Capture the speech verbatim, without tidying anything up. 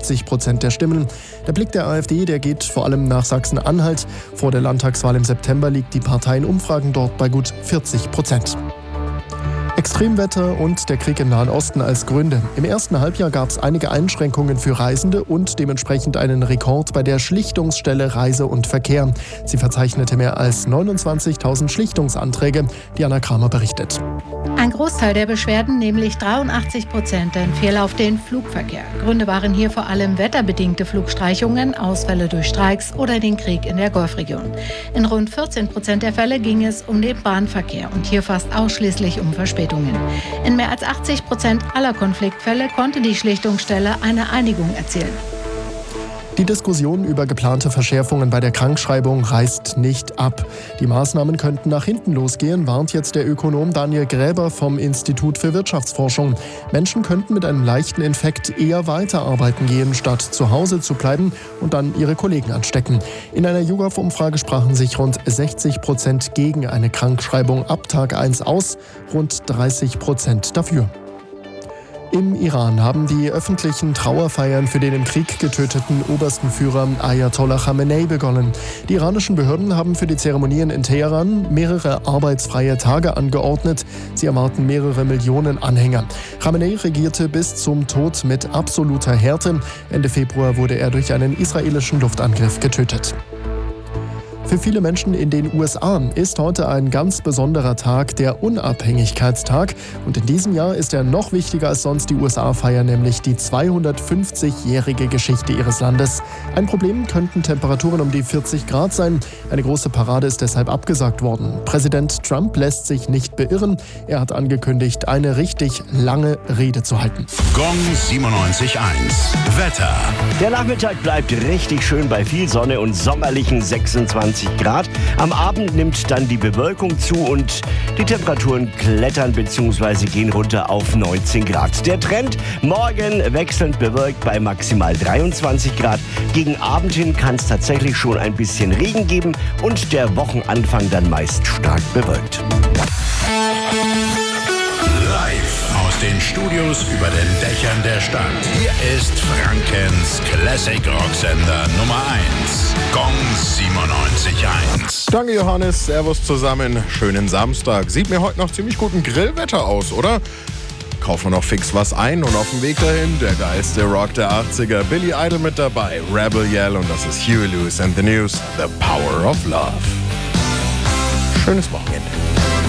fünfzig Prozent der Stimmen. Der Blick der AfD, der geht vor allem nach Sachsen-Anhalt. Vor der Landtagswahl im September liegt die Partei in Umfragen dort bei gut vierzig Prozent. Extremwetter und der Krieg im Nahen Osten als Gründe. Im ersten Halbjahr gab es einige Einschränkungen für Reisende und dementsprechend einen Rekord bei der Schlichtungsstelle Reise und Verkehr. Sie verzeichnete mehr als neunundzwanzigtausend Schlichtungsanträge. Diana Kramer berichtet. Ein Großteil der Beschwerden, nämlich dreiundachtzig Prozent, entfiel auf den Flugverkehr. Gründe waren hier vor allem wetterbedingte Flugstreichungen, Ausfälle durch Streiks oder den Krieg in der Golfregion. In rund vierzehn Prozent der Fälle ging es um den Bahnverkehr und hier fast ausschließlich um Verspätungen. In mehr als achtzig Prozent aller Konfliktfälle konnte die Schlichtungsstelle eine Einigung erzielen. Die Diskussion über geplante Verschärfungen bei der Krankschreibung reißt nicht ab. Die Maßnahmen könnten nach hinten losgehen, warnt jetzt der Ökonom Daniel Gräber vom Institut für Wirtschaftsforschung. Menschen könnten mit einem leichten Infekt eher weiterarbeiten gehen, statt zu Hause zu bleiben und dann ihre Kollegen anstecken. In einer YouGov-Umfrage sprachen sich rund sechzig Prozent gegen eine Krankschreibung ab Tag eins aus, rund dreißig Prozent dafür. Im Iran haben die öffentlichen Trauerfeiern für den im Krieg getöteten obersten Führer Ayatollah Khamenei begonnen. Die iranischen Behörden haben für die Zeremonien in Teheran mehrere arbeitsfreie Tage angeordnet. Sie erwarten mehrere Millionen Anhänger. Khamenei regierte bis zum Tod mit absoluter Härte. Ende Februar wurde er durch einen israelischen Luftangriff getötet. Für viele Menschen in den U S A ist heute ein ganz besonderer Tag, der Unabhängigkeitstag. Und in diesem Jahr ist er noch wichtiger als sonst. Die U S A feiern nämlich die zweihundertfünfzigjährige Geschichte ihres Landes. Ein Problem könnten Temperaturen um die vierzig Grad sein. Eine große Parade ist deshalb abgesagt worden. Präsident Trump lässt sich nicht beirren. Er hat angekündigt, eine richtig lange Rede zu halten. Gong siebenundneunzig Komma eins. Wetter. Der Nachmittag bleibt richtig schön bei viel Sonne und sommerlichen sechsundzwanzig Grad. Am Abend nimmt dann die Bewölkung zu und die Temperaturen klettern bzw. gehen runter auf neunzehn Grad. Der Trend: morgen wechselnd bewölkt bei maximal dreiundzwanzig Grad. Gegen Abend hin kann es tatsächlich schon ein bisschen Regen geben und der Wochenanfang dann meist stark bewölkt. Live aus den Studios über den Dächern der Stadt. Hier ist Frankens Classic Rocksender Nummer eins. Gong siebenundneunzig Komma eins. Danke Johannes, servus zusammen. Schönen Samstag. Sieht mir heute noch ziemlich gut ein Grillwetter aus, oder? Kaufen wir noch fix was ein und auf dem Weg dahin der geilste Rock der achtziger. Billy Idol mit dabei, Rebel Yell und das ist Huey Lewis and the News, The Power of Love. Schönes Wochenende.